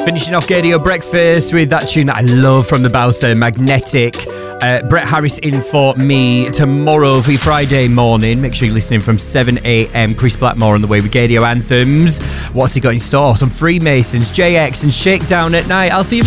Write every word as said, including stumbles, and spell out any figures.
Finishing off Gadio Breakfast with that tune that I love from the Bowser, Magnetic. Uh, Brett Harris in for me tomorrow for your Friday morning. Make sure you're listening from seven a.m. Chris Blackmore on the way with Gadio Anthems. What's he got in store? Some Freemasons, J X and Shakedown at night. I'll see you